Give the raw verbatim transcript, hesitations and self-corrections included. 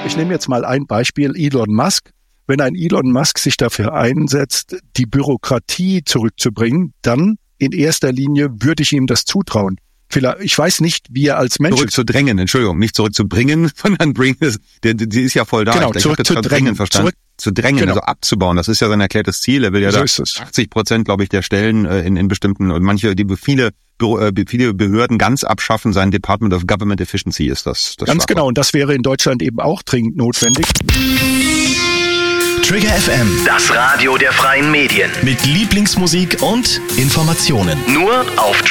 Ich nehme jetzt mal ein Beispiel, Elon Musk. Wenn ein Elon Musk sich dafür einsetzt, die Bürokratie zurückzubringen, dann in erster Linie würde ich ihm das zutrauen. Vielleicht, ich weiß nicht, wie er als Mensch... Zurückzudrängen, Entschuldigung, nicht zurückzubringen, sondern bringen, die, die ist ja voll da. Genau, ich habe jetzt drängen verstanden. Zurück, zu drängen, genau. Also abzubauen, das ist ja sein erklärtes Ziel. Er will ja so da achtzig Prozent, glaube ich, der Stellen äh, in, in bestimmten, und manche, die viele... viele Behörden ganz abschaffen. Sein Department of Government Efficiency ist das. das ganz genau. Und das wäre in Deutschland eben auch dringend notwendig. Trigger F M. Das Radio der freien Medien. Mit Lieblingsmusik und Informationen. Nur auf